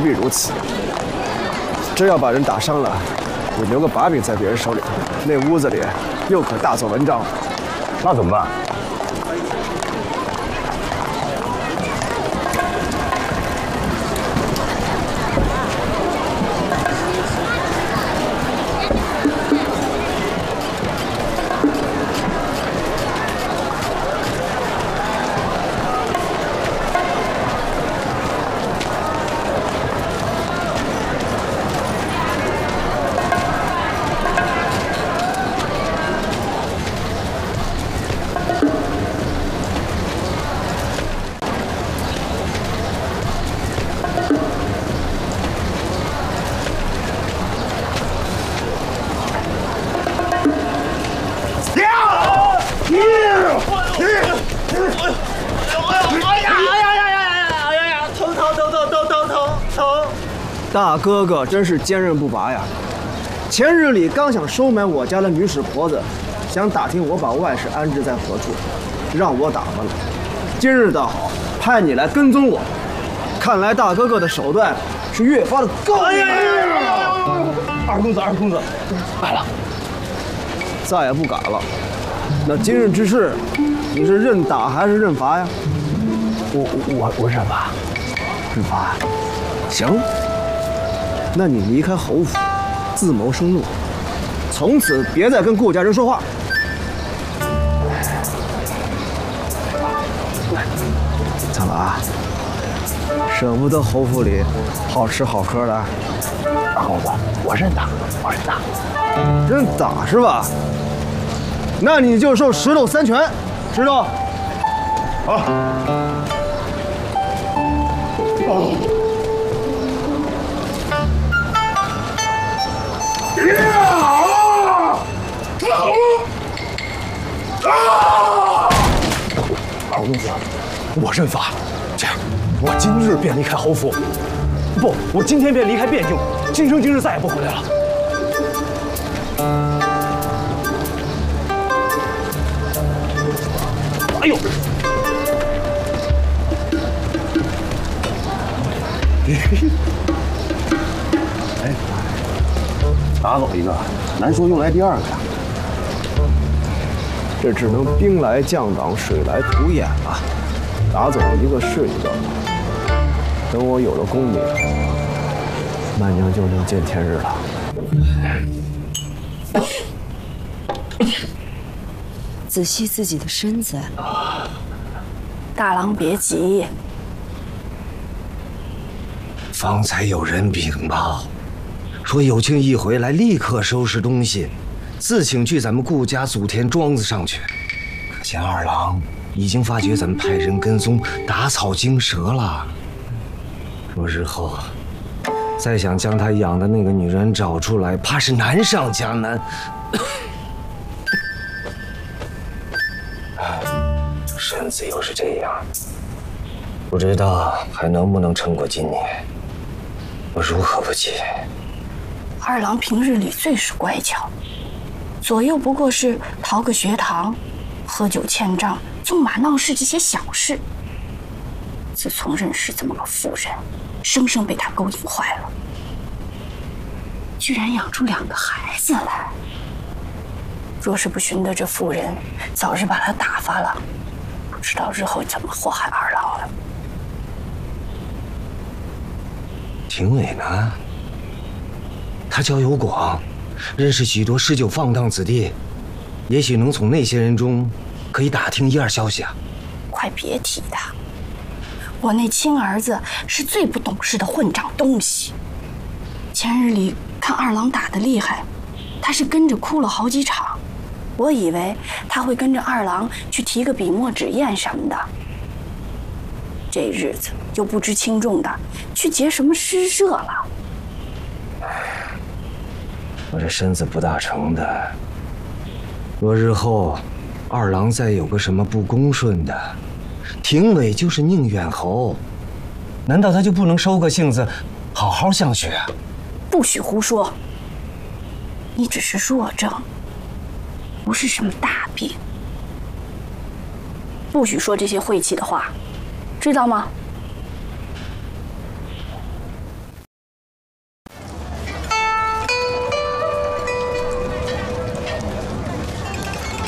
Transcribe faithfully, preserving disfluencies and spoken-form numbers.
必如此。真要把人打伤了，你留个把柄在别人手里，那屋子里又可大做文章。 那怎么办？ 大哥哥真是坚韧不拔呀！前日里刚想收买我家的女使婆子，想打听我把外甥安置在何处，让我打发了。今日倒好，派你来跟踪我，看来大哥哥的手段是越发的高明。 二公子，二公子，败了， 再也不敢了。那今日之事，你是认打还是认罚呀？ 我我我认罚， 认罚。行。那你离开侯府，自谋生路，从此别再跟顾家人说话。怎么啊？舍不得侯府里好吃好喝的？ 二公子，我认打，我认打。 认打是吧？那你就受石头三拳，知道？ 好。哦。二公子，我认罚。这样，我今日便离开侯府。不，我今天便离开汴京，今生今日再也不回来了。哎呦！哎，打走一个，难说用来第二个呀。 这只能兵来将挡，水来土掩了。打走一个是一个。等我有了功名，曼娘就能见天日了。 仔细自己的身子。大郎别急。 方才有人禀报，说有庆一回来，立刻收拾东西，自请去咱们顾家祖田庄子上去。可见二郎已经发觉咱们派人跟踪，打草惊蛇了。若日后再想将他养的那个女人找出来，怕是难上加难。身子又是这样，不知道还能不能撑过今年。我如何不急？ 二郎平日里最是乖巧，左右不过是逃个学堂、喝酒欠账、纵马闹事这些小事。自从认识这么个妇人，生生被他勾引坏了，居然养出两个孩子来。若是不寻得这妇人，早日把他打发了，不知道日后怎么祸害二郎了。 廷伟呢？他交友广，认识许多嗜酒放荡子弟，也许能从那些人中可以打听一二消息啊。 快别提他，我那亲儿子是最不懂事的混账东西。前日里看二郎打得厉害，他是跟着哭了好几场。我以为他会跟着二郎去提个笔墨纸砚什么的，这日子又不知轻重的去结什么诗社了。 我这身子不大成的，若日后二郎再有个什么不恭顺的，廷伟就是宁远侯，难道他就不能收个性子，好好相学啊？ 不许胡说！你只是弱症，不是什么大病。不许说这些晦气的话，知道吗？